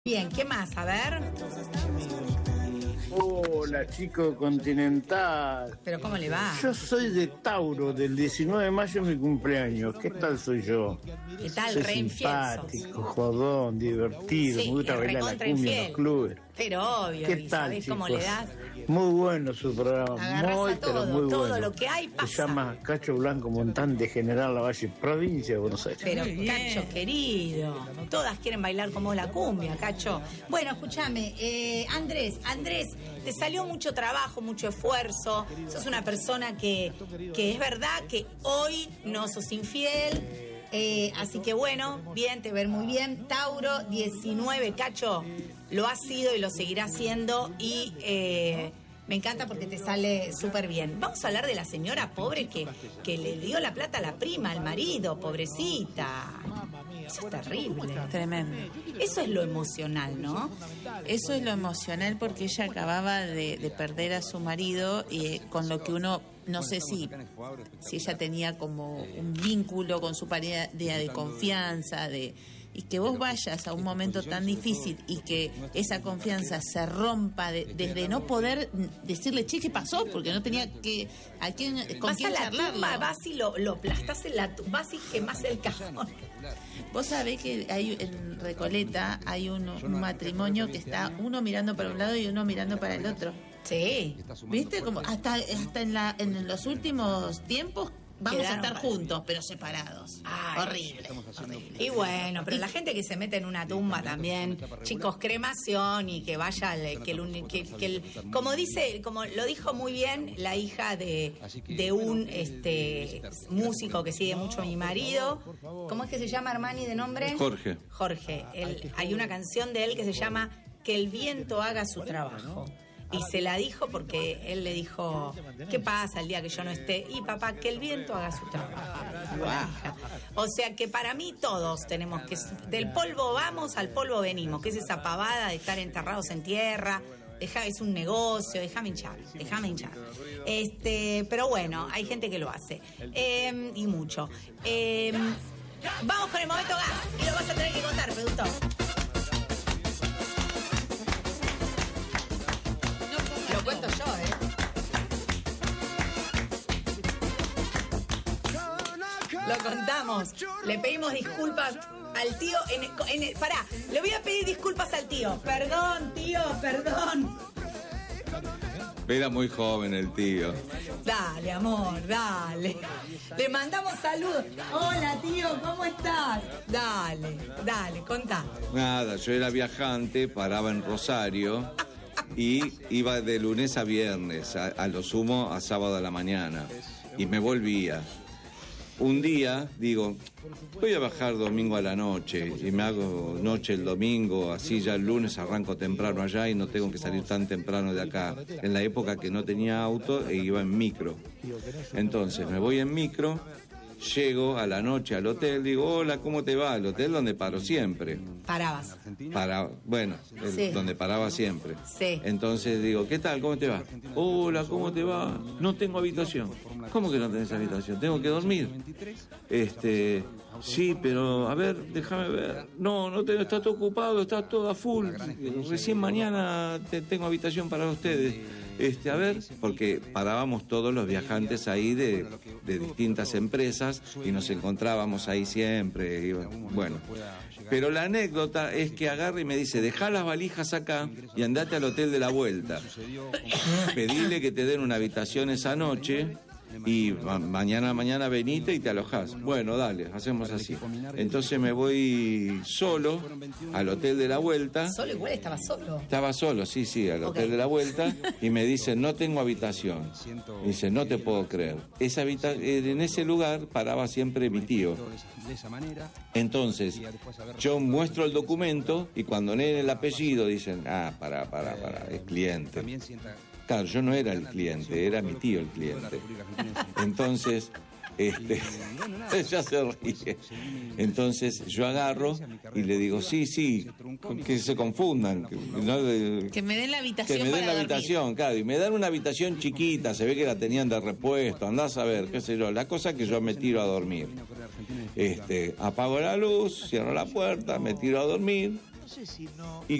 Bien, ¿qué más? A ver. Hola, chico continental. ¿Pero cómo le va? Yo soy de Tauro, del 19 de mayo es mi cumpleaños. ¿Qué tal soy yo? ¿Qué tal? Soy Re infiel sos. simpático, jodón, divertido. Sí, Me gusta es bailar la recontra cumbia en infiel. los clubes. Pero obvio, ¿Qué ¿y tal, sabés chicos? cómo le das? Muy bueno su programa, Agarrás muy, a todo, pero muy todo bueno. lo que hay pasa. Se llama Cacho Blanco, montante General Lavalle, provincia de Buenos Aires. Pero, Cacho, querido, todas quieren bailar como la cumbia, Cacho. Bueno, escúchame, Andrés, te salió mucho trabajo, mucho esfuerzo. Sos una persona que es verdad que hoy no sos infiel. Así que bueno, bien, te ver muy bien. Tauro 19, Cacho, lo has sido y lo seguirás siendo y me encanta porque te sale súper bien. Vamos a hablar de la señora pobre que le dio la plata a la prima, al marido, pobrecita. Eso es terrible. Tremendo. Eso es lo emocional, ¿no? Eso es lo emocional porque ella acababa de perder a su marido y con lo que uno, no sé si ella tenía como un vínculo con su pareja de confianza, y que vos vayas a un momento tan difícil y que esa confianza se rompa desde no poder decirle, che, ¿qué pasó? Porque no tenía con quién charlarlo. Vas y lo aplastás en la tumba, vas y quemás el cajón. Vos sabés que en Recoleta hay un matrimonio que está uno mirando para un lado y uno mirando para el otro. Sí. ¿Viste? Como hasta en los últimos tiempos vamos a estar juntos, pero separados. Ay, horrible. Y bueno, pero la gente que se mete en una tumba también, chicos, cremación y que vaya, como lo dijo muy bien la hija de un músico que sigue mucho a mi marido. ¿Cómo es que se llama, Armani, de nombre? Jorge. Hay una canción de él que se llama Que el viento haga su trabajo. Y se la dijo porque él le dijo, ¿qué pasa el día que yo no esté? Y papá, que el viento haga su trabajo. O sea que para mí todos tenemos que, del polvo vamos, al polvo venimos, que es esa pavada de estar enterrados en tierra. Es un negocio, déjame hinchar. Pero bueno, hay gente que lo hace. Y mucho. Vamos con el momento gas. Y lo vas a tener que contar, productor. Lo cuento yo, Lo contamos. Le pedimos disculpas al tío. Pará, le voy a pedir disculpas al tío. Perdón, tío, perdón. Era muy joven el tío. Dale, amor, dale. Le mandamos saludos. Hola, tío, ¿cómo estás? Dale, contá. Nada, yo era viajante, paraba en Rosario y iba de lunes a viernes, a lo sumo a sábado a la mañana, y me volvía. Un día digo, voy a bajar domingo a la noche y me hago noche el domingo, así ya el lunes arranco temprano allá y no tengo que salir tan temprano de acá. En la época que no tenía auto e iba en micro. Entonces me voy en micro, llego a la noche al hotel, digo, hola, ¿cómo te va? El hotel donde paro siempre. Parabas. Sí. Donde paraba siempre. Sí. Entonces digo, ¿qué tal? ¿Cómo te va? Hola, ¿cómo te va? No tengo habitación. ¿Cómo que no tenés habitación? Tengo que dormir. Sí, pero a ver, déjame ver. No, está todo ocupado, está todo a full. Recién mañana tengo habitación para ustedes. A ver, porque parábamos todos los viajantes ahí de distintas empresas y nos encontrábamos ahí siempre. Bueno, pero la anécdota es que agarra y me dice, dejá las valijas acá y andate al hotel de la vuelta. Pedile que te den una habitación esa noche y mañana venite y te alojás. Bueno, dale, hacemos así. Entonces me voy solo al hotel de la vuelta. ¿Solo igual estaba solo? Estaba solo, sí, al hotel de la vuelta, y me dice, no tengo habitación. Me dice, no te puedo creer. En ese lugar paraba siempre mi tío. Entonces, yo muestro el documento y cuando leen el apellido dicen, para, es cliente. Claro, yo no era el cliente, era mi tío el cliente. Entonces, ya se ríe. Entonces yo agarro y le digo, sí, que se confundan. Que me den la habitación. Que me den la habitación, claro. Y me dan una habitación chiquita, se ve que la tenían de repuesto, andás a ver, qué sé yo. La cosa es que yo me tiro a dormir. Apago la luz, cierro la puerta, me tiro a dormir. Y